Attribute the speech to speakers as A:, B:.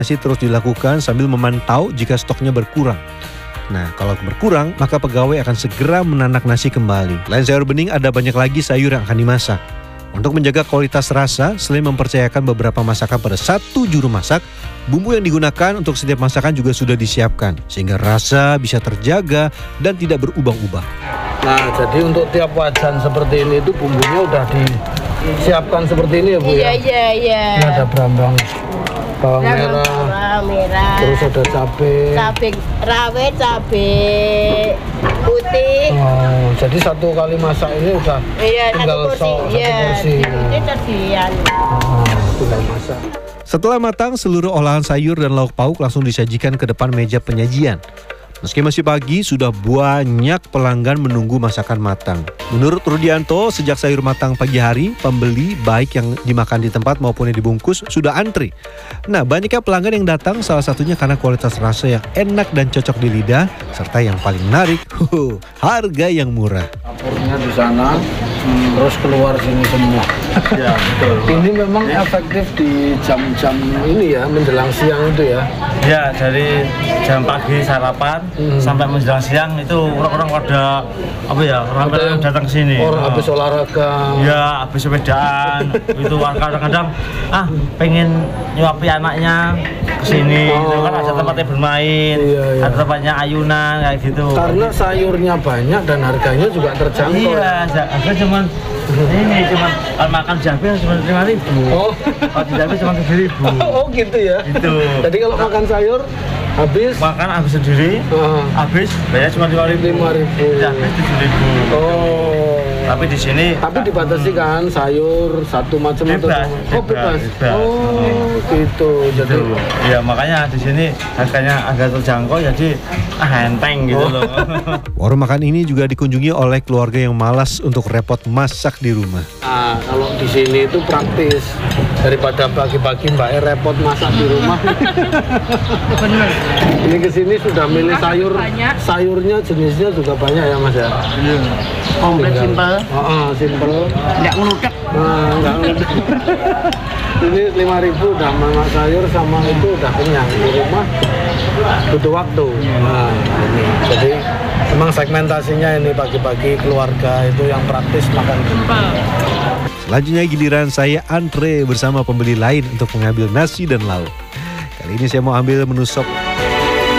A: Masih terus dilakukan sambil memantau jika stoknya berkurang. Nah, kalau berkurang, maka pegawai akan segera menanak nasi kembali. Selain sayur bening, ada banyak lagi sayur yang akan dimasak. Untuk menjaga kualitas rasa, selain mempercayakan beberapa masakan pada satu juru masak, bumbu yang digunakan untuk setiap masakan juga sudah disiapkan, sehingga rasa bisa terjaga dan tidak berubah-ubah.
B: Nah, jadi untuk tiap wajan seperti ini itu bumbunya udah disiapkan seperti ini ya Bu ya?
C: Iya.
B: Ini ada bawang merah, terus ada cabai
C: rawit, cabai putih.
B: Oh, jadi satu kali masak ini udah tinggal satu porsi.
C: Ini terdian.
B: Tinggal masak.
A: Setelah matang, seluruh olahan sayur dan lauk pauk langsung disajikan ke depan meja penyajian. Meski masih pagi, sudah banyak pelanggan menunggu masakan matang. Menurut Rudianto, sejak sayur matang pagi hari, pembeli baik yang dimakan di tempat maupun yang dibungkus sudah antri. Nah, banyaknya pelanggan yang datang salah satunya karena kualitas rasa yang enak dan cocok di lidah, serta yang paling menarik, harga yang murah.
B: Dapurnya di sana, terus keluar sini semua.
D: Ya, betul.
B: Ini memang efektif di jam-jam ini ya, menjelang siang itu ya?
D: Ya, dari jam pagi sarapan sampai menjelang siang itu orang-orang pada orang yang datang ke sini.
B: Orang habis olahraga.
D: Ya, habis sepedaan. Itu kadang-kadang pengen nyuapi anaknya ke sini. Itu kan ada tempatnya bermain, ada tempatnya ayunan kayak gitu.
B: Karena sayurnya banyak dan harganya juga terjangkau.
D: Iya, harga cuman kalau makan jabe cuma 5.000.
B: Oh,
D: kalau jabe cuma 7.000.
B: Oh gitu ya.
D: Gitu.
B: Jadi kalau makan sayur habis
D: sendiri, habis bayar cuma 5.000. Jabe 7.000.
B: Oh.
D: Tapi di sini
B: dibatasi kan sayur satu macam
D: bebas.
B: Bebas. Oh, gitu. Jadi
D: ya makanya di sini harganya agak terjangkau, jadi enteng gitu loh.
A: Warung makan ini juga dikunjungi oleh keluarga yang malas untuk repot masak di rumah.
B: Nah, kalau di sini itu praktis daripada pagi-pagi Mbak repot masak di rumah.
C: Bener.
B: Ini kesini sudah milih sayur, sayurnya jenisnya juga banyak ya Mas ya.
D: Iya.
C: Komplit simpel.
B: Simpel.
C: Nggak ngeludek.
B: Nggak ngeludek. Ini 5.000 udah makan sayur sama itu udah kenyang. Di rumah butuh waktu. Nah, ini. Jadi memang segmentasinya ini pagi-pagi keluarga itu yang praktis makan simpel.
A: Selanjutnya giliran saya antre bersama pembeli lain untuk mengambil nasi dan lauk. Kali ini saya mau ambil menu sop